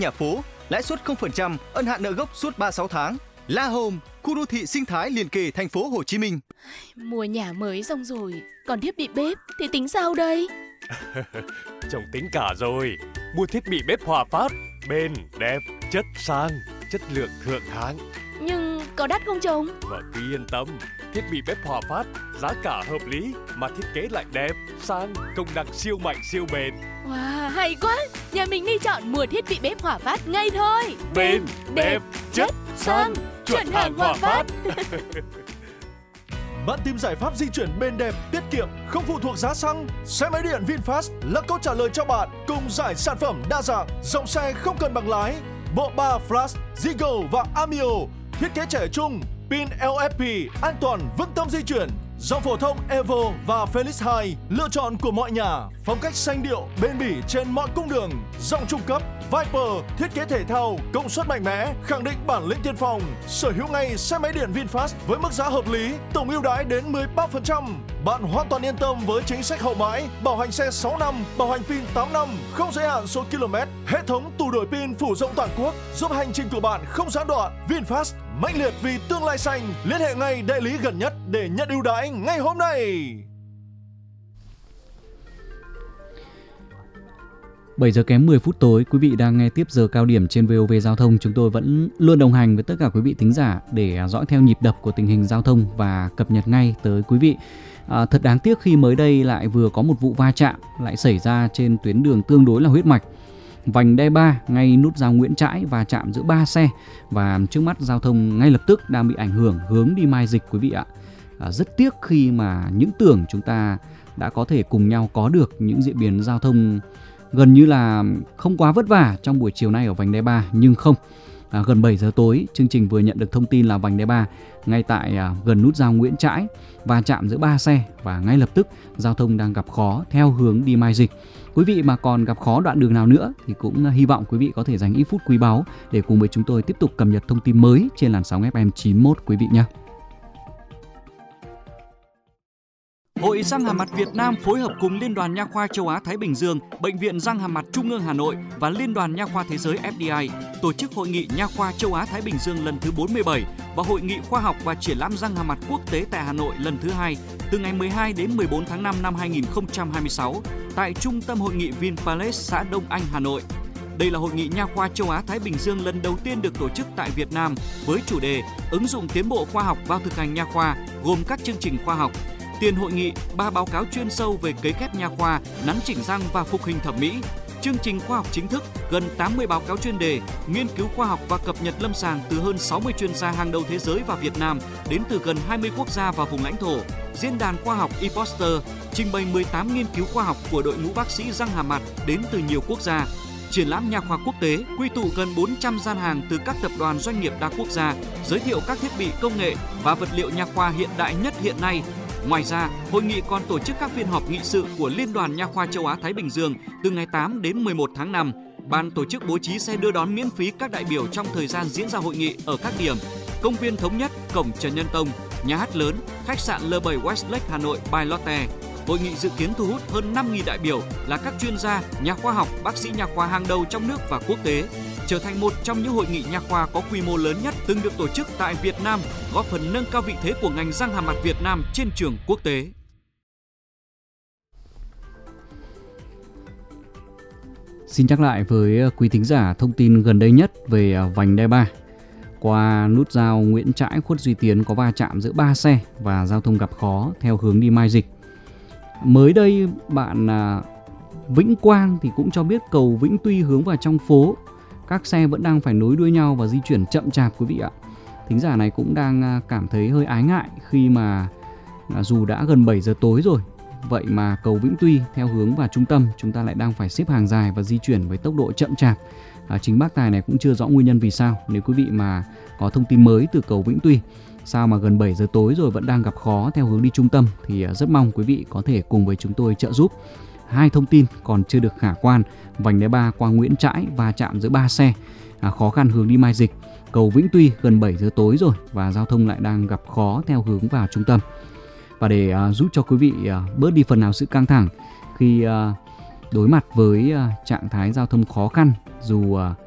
nhà phố, lãi suất 0%, ân hạn nợ gốc suốt 36 tháng. La Home, khu đô thị sinh thái liền kề thành phố Hồ Chí Minh. Mua nhà mới xong rồi, còn thiết bị bếp thì tính sao đây? Chồng tính cả rồi. Mua thiết bị bếp Hòa Phát, bền, đẹp, chất sang, chất lượng thượng hạng. Nhưng có đắt không chồng? Vợ cứ yên tâm, thiết bị bếp Hòa Phát giá cả hợp lý mà thiết kế lại đẹp, sang, công năng siêu mạnh siêu bền. Wow, hay quá! Nhà mình đi chọn mua thiết bị bếp Hòa Phát ngay thôi. Bền, đẹp, chất, sang, chuẩn hàng Hòa Phát. Bạn tìm giải pháp di chuyển bền đẹp, tiết kiệm, không phụ thuộc giá xăng? Xe máy điện VinFast là câu trả lời cho bạn, cùng giải sản phẩm đa dạng, dòng xe không cần bằng lái, bộ ba Flash, Zigo và Amio, thiết kế trẻ trung, pin LFP, an toàn vững tâm di chuyển. Dòng phổ thông Evo và Felix 2, lựa chọn của mọi nhà, phong cách sanh điệu, bền bỉ trên mọi cung đường. Dòng trung cấp Viper, thiết kế thể thao, công suất mạnh mẽ, khẳng định bản lĩnh tiên phong. Sở hữu ngay xe máy điện VinFast với mức giá hợp lý, tổng ưu đãi đến 13%. Bạn hoàn toàn yên tâm với chính sách hậu mãi, bảo hành xe 6 năm, bảo hành pin 8 năm, không giới hạn số km, hệ thống tủ đổi pin phủ rộng toàn quốc, giúp hành trình của bạn không gián đoạn. VinFast, mãnh liệt vì tương lai xanh. Liên hệ ngay đại lý gần nhất để nhận ưu đãi ngay hôm nay. 7 giờ kém 10 phút tối, quý vị đang nghe tiếp giờ cao điểm trên VOV Giao thông. Chúng tôi vẫn luôn đồng hành với tất cả quý vị thính giả để dõi theo nhịp đập của tình hình giao thông và cập nhật ngay tới quý vị. Thật đáng tiếc khi mới đây lại vừa có một vụ va chạm lại xảy ra trên tuyến đường tương đối là huyết mạch. Vành đai 3 ngay nút giao Nguyễn Trãi va chạm giữa 3 xe và trước mắt giao thông ngay lập tức đang bị ảnh hưởng hướng đi Mai Dịch quý vị ạ. Rất tiếc khi mà những tưởng chúng ta đã có thể cùng nhau có được những diễn biến giao thông gần như là không quá vất vả trong buổi chiều nay ở vành đai 3, nhưng không. Gần 7 giờ tối, chương trình vừa nhận được thông tin là vành đai 3 ngay tại gần nút giao Nguyễn Trãi va chạm giữa 3 xe và ngay lập tức giao thông đang gặp khó theo hướng đi Mai Dịch. Quý vị mà còn gặp khó đoạn đường nào nữa thì cũng hy vọng quý vị có thể dành ít phút quý báu để cùng với chúng tôi tiếp tục cập nhật thông tin mới trên làn sóng FM 91 quý vị nhé. Hội Răng Hàm Mặt Việt Nam phối hợp cùng Liên đoàn Nha khoa Châu Á Thái Bình Dương, Bệnh viện Răng Hàm Mặt Trung ương Hà Nội và Liên đoàn Nha khoa Thế giới FDI tổ chức Hội nghị Nha khoa Châu Á Thái Bình Dương lần thứ 47 và Hội nghị khoa học và triển lãm răng hàm mặt quốc tế tại Hà Nội lần thứ 2 từ ngày 12 đến 14 tháng 5 năm 2026 tại Trung tâm Hội nghị Vinpalace, xã Đông Anh, Hà Nội. Đây là hội nghị nha khoa châu Á Thái Bình Dương lần đầu tiên được tổ chức tại Việt Nam với chủ đề ứng dụng tiến bộ khoa học vào thực hành nha khoa, gồm các chương trình khoa học. Tiền hội nghị, 3 báo cáo chuyên sâu về cấy ghép nha khoa, nắn chỉnh răng và phục hình thẩm mỹ. Chương trình khoa học chính thức, gần 80 báo cáo chuyên đề, nghiên cứu khoa học và cập nhật lâm sàng từ hơn 60 chuyên gia hàng đầu thế giới và Việt Nam đến từ gần 20 quốc gia và vùng lãnh thổ. Diễn đàn khoa học ePoster trình bày 18 nghiên cứu khoa học của đội ngũ bác sĩ răng hàm mặt đến từ nhiều quốc gia. Triển lãm nha khoa quốc tế quy tụ gần 400 gian hàng từ các tập đoàn doanh nghiệp đa quốc gia, giới thiệu các thiết bị công nghệ và vật liệu nha khoa hiện đại nhất hiện nay. Ngoài ra, hội nghị còn tổ chức các phiên họp nghị sự của Liên đoàn Nha khoa Châu Á Thái Bình Dương từ ngày 8 đến 11 tháng 5. Ban tổ chức bố trí xe đưa đón miễn phí các đại biểu trong thời gian diễn ra hội nghị ở các điểm: công viên Thống Nhất, cổng Trần Nhân Tông, nhà hát lớn, khách sạn L7 Westlake Hà Nội by Lotte. Hội nghị dự kiến thu hút hơn 5.000 đại biểu là các chuyên gia, nhà khoa học, bác sĩ nha khoa hàng đầu trong nước và quốc tế, trở thành một trong những hội nghị nha khoa có quy mô lớn nhất từng được tổ chức tại Việt Nam, góp phần nâng cao vị thế của ngành răng hàm mặt Việt Nam trên trường quốc tế. Xin nhắc lại với quý thính giả thông tin gần đây nhất về vành đai 3. Qua nút giao Nguyễn Trãi, Khuất Duy Tiến có va chạm giữa 3 xe và giao thông gặp khó theo hướng đi Mai Dịch. Mới đây bạn Vĩnh Quang thì cũng cho biết cầu Vĩnh Tuy hướng vào trong phố, các xe vẫn đang phải nối đuôi nhau và di chuyển chậm chạp quý vị ạ. Thính giả này cũng đang cảm thấy hơi ái ngại khi mà dù đã gần 7 giờ tối rồi, vậy mà cầu Vĩnh Tuy theo hướng vào trung tâm chúng ta lại đang phải xếp hàng dài và di chuyển với tốc độ chậm chạp. Chính bác tài này cũng chưa rõ nguyên nhân vì sao. Nếu quý vị mà có thông tin mới từ cầu Vĩnh Tuy, sao mà gần 7 giờ tối rồi vẫn đang gặp khó theo hướng đi trung tâm, thì rất mong quý vị có thể cùng với chúng tôi trợ giúp. Hai thông tin còn chưa được khả quan: vành đai 3 qua Nguyễn Trãi va chạm giữa 3 xe, khó khăn hướng đi Mai Dịch, cầu Vĩnh Tuy gần 7 giờ tối rồi và giao thông lại đang gặp khó theo hướng vào trung tâm. Và để giúp cho quý vị bớt đi phần nào sự căng thẳng khi đối mặt với trạng thái giao thông khó khăn, dù